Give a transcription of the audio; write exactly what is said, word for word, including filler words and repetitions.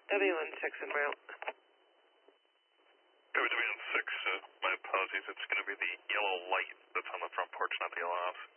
W one six en route. W one six, uh, my apologies, it's going to be the yellow light that's on the front porch, not the yellow house.